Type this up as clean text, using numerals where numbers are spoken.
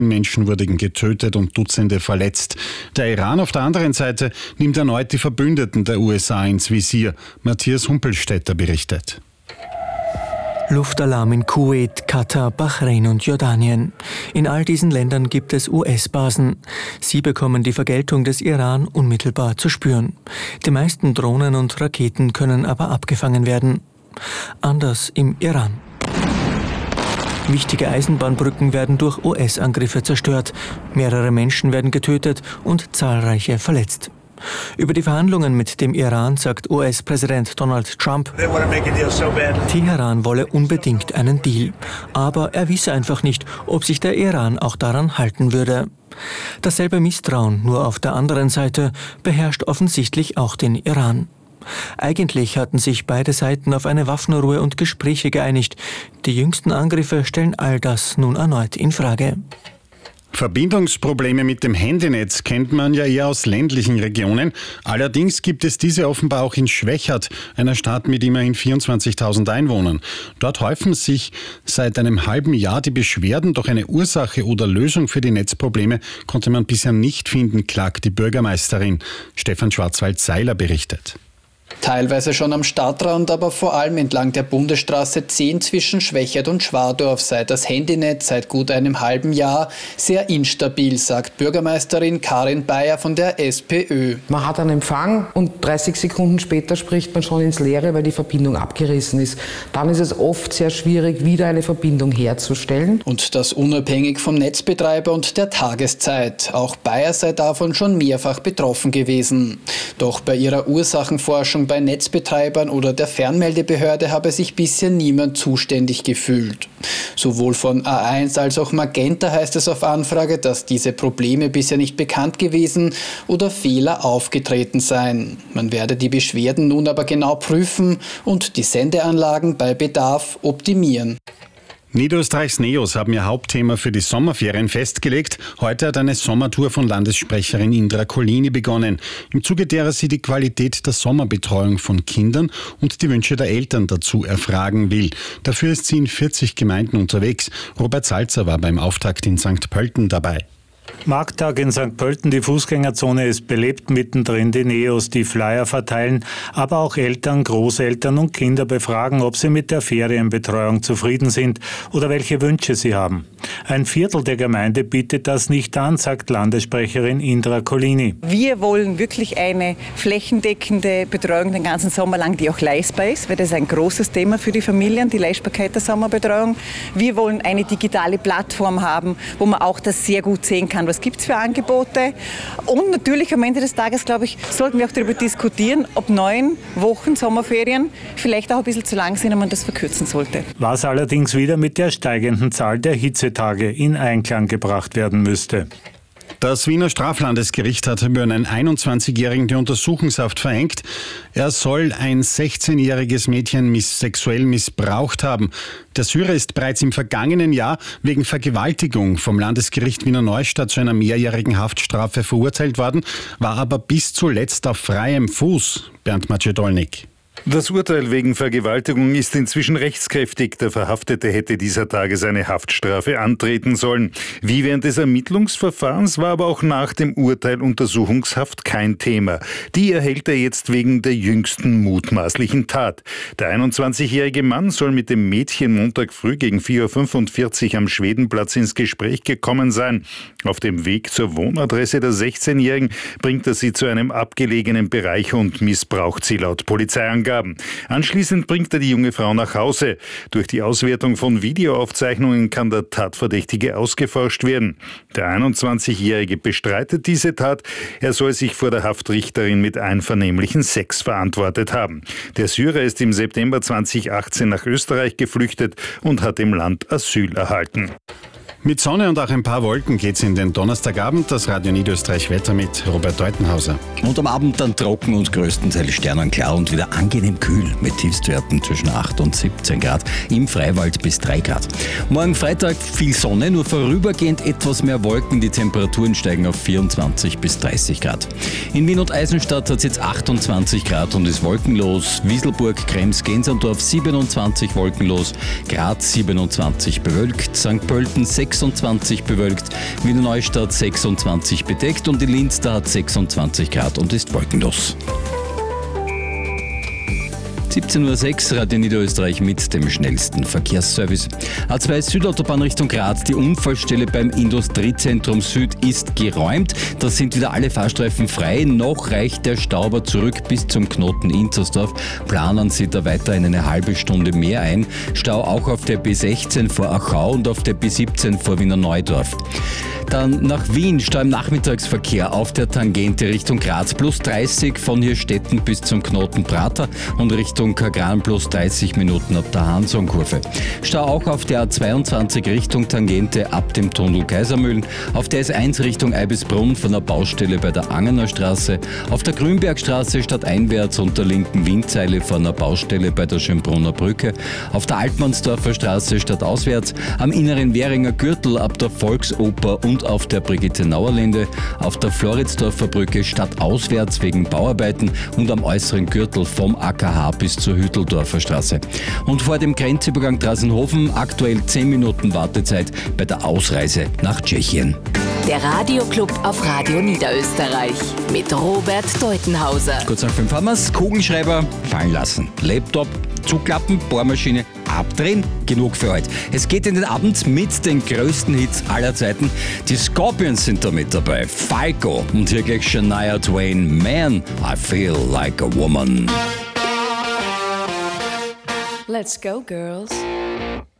Menschen wurden getötet und Dutzende verletzt. Der Iran auf der anderen Seite nimmt erneut die Verbündeten der USA ins Visier. Matthias Humpelstädter berichtet. Luftalarm in Kuwait, Katar, Bahrain und Jordanien. In all diesen Ländern gibt es US-Basen. Sie bekommen die Vergeltung des Iran unmittelbar zu spüren. Die meisten Drohnen und Raketen können aber abgefangen werden. Anders im Iran. Wichtige Eisenbahnbrücken werden durch US-Angriffe zerstört. Mehrere Menschen werden getötet und zahlreiche verletzt. Über die Verhandlungen mit dem Iran sagt US-Präsident Donald Trump, Teheran wolle unbedingt einen Deal. Aber er wisse einfach nicht, ob sich der Iran auch daran halten würde. Dasselbe Misstrauen, nur auf der anderen Seite, beherrscht offensichtlich auch den Iran. Eigentlich hatten sich beide Seiten auf eine Waffenruhe und Gespräche geeinigt. Die jüngsten Angriffe stellen all das nun erneut in Frage. Verbindungsprobleme mit dem Handynetz kennt man ja eher aus ländlichen Regionen. Allerdings gibt es diese offenbar auch in Schwechat, einer Stadt mit immerhin 24.000 Einwohnern. Dort häufen sich seit einem halben Jahr die Beschwerden, doch eine Ursache oder Lösung für die Netzprobleme konnte man bisher nicht finden, klagt die Bürgermeisterin. Stefan Schwarzwald-Seiler berichtet. Teilweise schon am Stadtrand, aber vor allem entlang der Bundesstraße 10 zwischen Schwechat und Schwadorf sei das Handynetz seit gut einem halben Jahr sehr instabil, sagt Bürgermeisterin Karin Bayer von der SPÖ. Man hat einen Empfang und 30 Sekunden später spricht man schon ins Leere, weil die Verbindung abgerissen ist. Dann ist es oft sehr schwierig, wieder eine Verbindung herzustellen. Und das unabhängig vom Netzbetreiber und der Tageszeit. Auch Bayer sei davon schon mehrfach betroffen gewesen. Doch bei ihrer Ursachenforschung bei Netzbetreibern oder der Fernmeldebehörde habe sich bisher niemand zuständig gefühlt. Sowohl von A1 als auch Magenta heißt es auf Anfrage, dass diese Probleme bisher nicht bekannt gewesen oder Fehler aufgetreten seien. Man werde die Beschwerden nun aber genau prüfen und die Sendeanlagen bei Bedarf optimieren. Niederösterreichs Neos haben ihr Hauptthema für die Sommerferien festgelegt. Heute hat eine Sommertour von Landessprecherin Indra Collini begonnen, im Zuge derer sie die Qualität der Sommerbetreuung von Kindern und die Wünsche der Eltern dazu erfragen will. Dafür ist sie in 40 Gemeinden unterwegs. Robert Salzer war beim Auftakt in St. Pölten dabei. Markttag in St. Pölten, die Fußgängerzone ist belebt, mittendrin die Neos, die Flyer verteilen, aber auch Eltern, Großeltern und Kinder befragen, ob sie mit der Ferienbetreuung zufrieden sind oder welche Wünsche sie haben. Ein Viertel der Gemeinde bietet das nicht an, sagt Landessprecherin Indra Collini. Wir wollen wirklich eine flächendeckende Betreuung den ganzen Sommer lang, die auch leistbar ist, weil das ist ein großes Thema für die Familien, die Leistbarkeit der Sommerbetreuung. Wir wollen eine digitale Plattform haben, wo man auch das sehr gut sehen kann, was gibt es für Angebote. Und natürlich am Ende des Tages, glaube ich, sollten wir auch darüber diskutieren, ob 9 Wochen Sommerferien vielleicht auch ein bisschen zu lang sind und man das verkürzen sollte. Was allerdings wieder mit der steigenden Zahl der Hitzetage in Einklang gebracht werden müsste. Das Wiener Straflandesgericht hat über einen 21-Jährigen die Untersuchungshaft verhängt. Er soll ein 16-jähriges Mädchen sexuell missbraucht haben. Der Syrer ist bereits im vergangenen Jahr wegen Vergewaltigung vom Landesgericht Wiener Neustadt zu einer mehrjährigen Haftstrafe verurteilt worden, war aber bis zuletzt auf freiem Fuß. Bernd Macedolnik. Das Urteil wegen Vergewaltigung ist inzwischen rechtskräftig. Der Verhaftete hätte dieser Tage seine Haftstrafe antreten sollen. Wie während des Ermittlungsverfahrens war aber auch nach dem Urteil Untersuchungshaft kein Thema. Die erhält er jetzt wegen der jüngsten mutmaßlichen Tat. Der 21-jährige Mann soll mit dem Mädchen Montag früh gegen 4.45 Uhr am Schwedenplatz ins Gespräch gekommen sein. Auf dem Weg zur Wohnadresse der 16-Jährigen bringt er sie zu einem abgelegenen Bereich und missbraucht sie laut Polizeiangaben. Anschließend bringt er die junge Frau nach Hause. Durch die Auswertung von Videoaufzeichnungen kann der Tatverdächtige ausgeforscht werden. Der 21-Jährige bestreitet diese Tat. Er soll sich vor der Haftrichterin mit einvernehmlichen Sex verantwortet haben. Der Syrer ist im September 2018 nach Österreich geflüchtet und hat im Land Asyl erhalten. Mit Sonne und auch ein paar Wolken geht's in den Donnerstagabend. Das Radio Niederösterreich Wetter mit Robert Deutenhauser. Und am Abend dann trocken und größtenteils sternenklar und wieder angenehm kühl mit Tiefstwerten zwischen 8 und 17 Grad. Im Freiwald bis 3 Grad. Morgen Freitag viel Sonne, nur vorübergehend etwas mehr Wolken. Die Temperaturen steigen auf 24 bis 30 Grad. In Wien und Eisenstadt hat es jetzt 28 Grad und ist wolkenlos. Wieselburg, Krems, Gensandorf 27 wolkenlos. Graz 27 bewölkt. St. Pölten 6 26 bewölkt, Wiener Neustadt 26 bedeckt und in Linz, da hat 26 Grad und ist wolkenlos. 17.06 Uhr, Radio Niederösterreich mit dem schnellsten Verkehrsservice. A2 Südautobahn Richtung Graz. Die Unfallstelle beim Industriezentrum Süd ist geräumt. Da sind wieder alle Fahrstreifen frei. Noch reicht der Stauber zurück bis zum Knoten Inzersdorf. Planen Sie da weiterhin eine halbe Stunde mehr ein. Stau auch auf der B16 vor Achau und auf der B17 vor Wiener Neudorf. Dann nach Wien, Stau im Nachmittagsverkehr auf der Tangente Richtung Graz plus 30 von Hirstetten bis zum Knoten Prater und Richtung Kagran plus 30 Minuten ab der Hansonkurve. Stau auch auf der A22 Richtung Tangente ab dem Tunnel Kaisermühlen, auf der S1 Richtung Eibisbrunn von der Baustelle bei der Angener Straße, auf der Grünbergstraße stadteinwärts und der linken Windseile von der Baustelle bei der Schönbrunner Brücke, auf der Altmannsdorfer Straße stadtauswärts, am inneren Währinger Gürtel ab der Volksoper und auf der Brigitte-Nauer-Linde, auf der Floridsdorfer Brücke stadtauswärts wegen Bauarbeiten und am äußeren Gürtel vom AKH bis zur Hütteldorfer Straße. Und vor dem Grenzübergang Drassenhofen aktuell 10 Minuten Wartezeit bei der Ausreise nach Tschechien. Der Radioclub auf Radio Niederösterreich mit Robert Deutenhauser. Kurz nach 5 haben wir's. Kugelschreiber fallen lassen. Laptop zuklappen, Bohrmaschine abdrehen. Genug für heute. Es geht in den Abend mit den größten Hits aller Zeiten. Die Scorpions sind da mit dabei. Falco und hier gleich Shania Twain. Man, I feel like a woman. Let's go, girls.